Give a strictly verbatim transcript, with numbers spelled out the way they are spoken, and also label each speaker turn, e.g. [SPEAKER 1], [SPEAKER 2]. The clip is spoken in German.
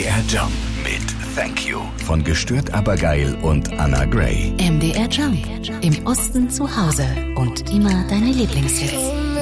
[SPEAKER 1] D R Jump mit Thank You von Gestört aber geil und Anna Gray.
[SPEAKER 2] M D R Jump. Im Osten zu Hause und immer deine Lieblingshits.